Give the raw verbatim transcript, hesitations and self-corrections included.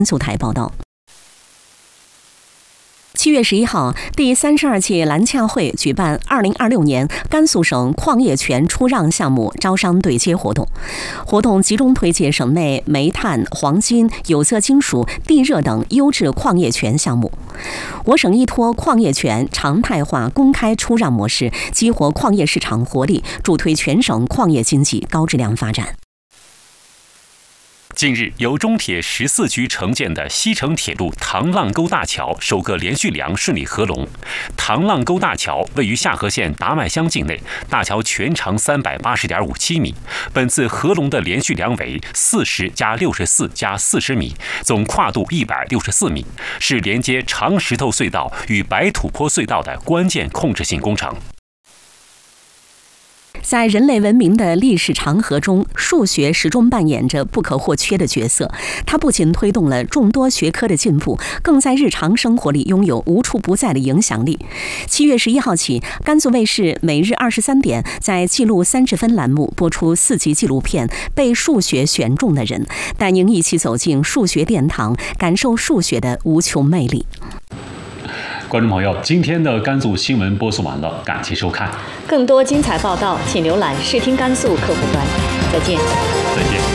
速台报道。七月十一号，第三十二届蓝洽会举办二零二六年甘肃省矿业权出让项目招商对接活动。活动集中推介省内煤炭、黄金、有色金属、地热等优质矿业权项目。我省依托矿业权常态化公开出让模式，激活矿业市场活力，助推全省矿业经济高质量发展。 近日，由中铁十四局承建的西成铁路唐浪沟大桥首个连续梁顺利合龙。唐浪沟大桥位于下河县达麦乡境内，大桥全长三百八十点五七米。本次合龙的连续梁为四十加六十四加四十米，总跨度一百六十四米，是连接长石头隧道与白土坡隧道的关键控制性工程。 在人类文明的历史长河中，数学始终扮演着不可或缺的角色。它不仅推动了众多学科的进步，更在日常生活里拥有无处不在的影响力。七月十一号起，甘肃卫视每日二十三点在记录三十分栏目播出四集纪录片《被数学选中的人》，带您一起走进数学殿堂，感受数学的无穷魅力。 观众朋友，今天的甘肃新闻播送完了，感谢收看。 更多精彩报道，请浏览视听甘肃客户端。再见。 再见。